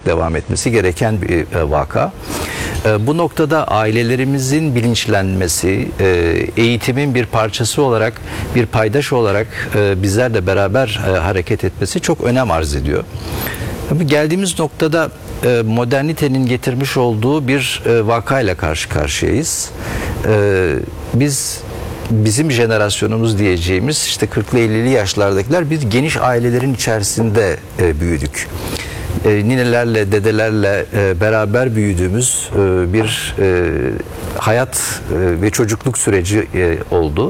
devam etmesi gereken bir vaka. Bu noktada ailelerimizin bilinçlenmesi, eğitimin bir parçası olarak, bir paydaş olarak bizlerle beraber hareket etmesi çok önem arz ediyor. Tabii geldiğimiz noktada modernitenin getirmiş olduğu bir vakayla karşı karşıyayız. Bizim jenerasyonumuz diyeceğimiz işte 40'lı 50'li yaşlardakiler bir geniş ailelerin içerisinde büyüdük. Ninelerle, dedelerle beraber büyüdüğümüz bir hayat ve çocukluk süreci oldu.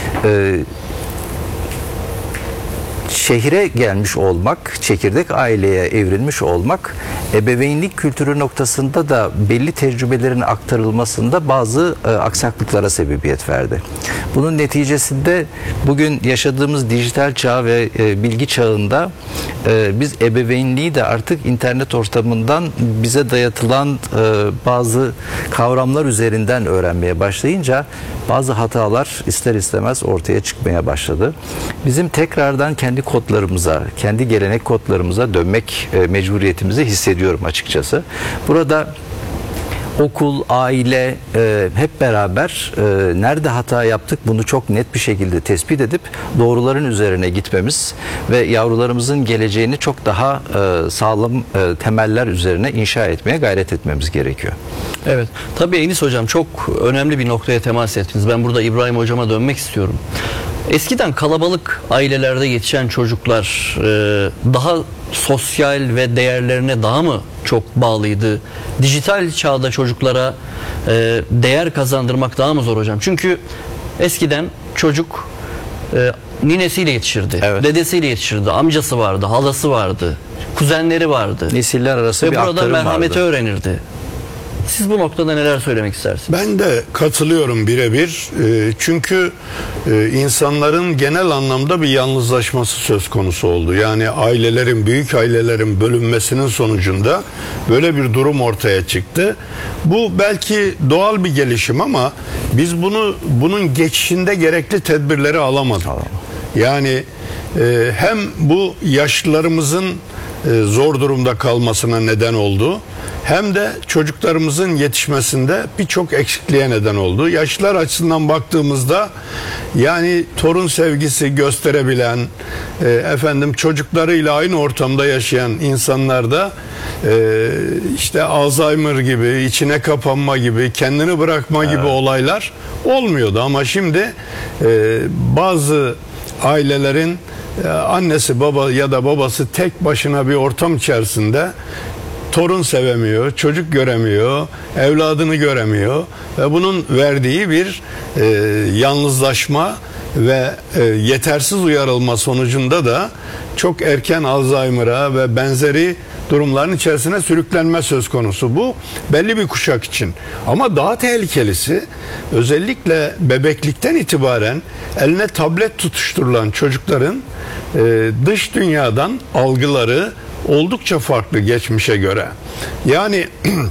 Şehre gelmiş olmak, çekirdek aileye evrilmiş olmak, ebeveynlik kültürü noktasında da belli tecrübelerin aktarılmasında bazı aksaklıklara sebebiyet verdi. Bunun neticesinde bugün yaşadığımız dijital çağ ve bilgi çağında biz ebeveynliği de artık internet ortamından bize dayatılan bazı kavramlar üzerinden öğrenmeye başlayınca bazı hatalar ister istemez ortaya çıkmaya başladı. Bizim tekrardan kendi kodlarımıza, kendi gelenek kodlarımıza dönmek mecburiyetimizi hissediyorum açıkçası. Burada okul, aile hep beraber nerede hata yaptık bunu çok net bir şekilde tespit edip doğruların üzerine gitmemiz ve yavrularımızın geleceğini çok daha sağlam temeller üzerine inşa etmeye gayret etmemiz gerekiyor. Evet. Tabii Enis Hocam çok önemli bir noktaya temas ettiniz. Ben burada İbrahim Hocama dönmek istiyorum. Eskiden kalabalık ailelerde yetişen çocuklar daha sosyal ve değerlerine daha mı çok bağlıydı? Dijital çağda çocuklara değer kazandırmak daha mı zor hocam? Çünkü eskiden çocuk ninesiyle yetişirdi, evet, dedesiyle yetişirdi, amcası vardı, halası vardı, kuzenleri vardı. Nesiller arası ve bir aktarım vardı. Ve burada merhameti öğrenirdi. Siz bu noktada neler söylemek istersiniz? Ben de katılıyorum birebir. Çünkü insanların genel anlamda bir yalnızlaşması söz konusu oldu. Yani ailelerin, büyük ailelerin bölünmesinin sonucunda böyle bir durum ortaya çıktı. Bu belki doğal bir gelişim ama biz bunun geçişinde gerekli tedbirleri alamadık. Yani hem bu yaşlılarımızın zor durumda kalmasına neden oldu, hem de çocuklarımızın yetişmesinde birçok eksikliğe neden oldu. Yaşlılar açısından baktığımızda yani torun sevgisi gösterebilen, çocuklarıyla aynı ortamda yaşayan insanlarda işte Alzheimer gibi, içine kapanma gibi, kendini bırakma gibi olaylar olmuyordu. Ama şimdi bazı ailelerin annesi baba ya da babası tek başına bir ortam içerisinde torun sevemiyor, çocuk göremiyor, evladını göremiyor ve bunun verdiği bir yalnızlaşma ve yetersiz uyarılma sonucunda da çok erken Alzheimer'a ve benzeri durumların içerisine sürüklenme söz konusu. Bu belli bir kuşak için. Ama daha tehlikelisi özellikle bebeklikten itibaren eline tablet tutuşturulan çocukların dış dünyadan algıları oldukça farklı geçmişe göre. Yani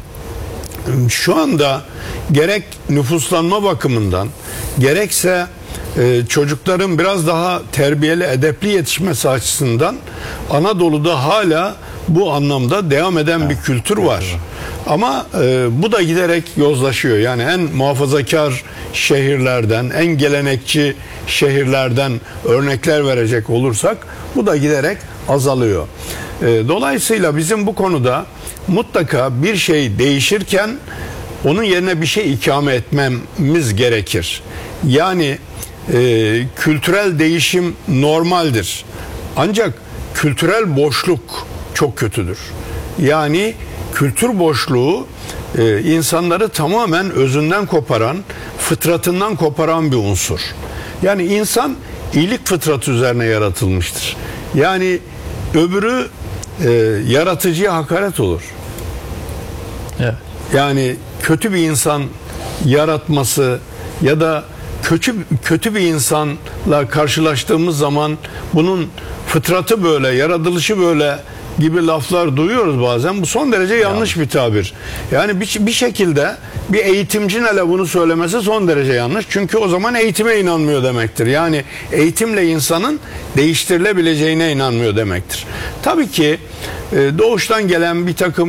şu anda gerek nüfuslanma bakımından gerekse çocukların biraz daha terbiyeli, edepli yetişmesi açısından Anadolu'da hala bu anlamda devam eden bir kültür var. Ama bu da giderek yozlaşıyor. Yani en muhafazakar şehirlerden, en gelenekçi şehirlerden örnekler verecek olursak bu da giderek azalıyor. Dolayısıyla bizim bu konuda mutlaka bir şey değişirken onun yerine bir şey ikame etmemiz gerekir. Yani kültürel değişim normaldir. Ancak kültürel boşluk çok kötüdür. Yani kültür boşluğu insanları tamamen özünden koparan, fıtratından koparan bir unsur. Yani insan iyilik fıtratı üzerine yaratılmıştır. Yani öbürü yaratıcıya hakaret olur. Evet. Yani kötü bir insan yaratması ya da kötü bir insanla karşılaştığımız zaman bunun fıtratı böyle, yaratılışı böyle gibi laflar duyuyoruz bazen. Bu son derece yanlış bir tabir. Yani bir şekilde bir eğitimcinin hele bunu söylemesi son derece yanlış. Çünkü o zaman eğitime inanmıyor demektir. Yani eğitimle insanın değiştirilebileceğine inanmıyor demektir. Tabii ki doğuştan gelen bir takım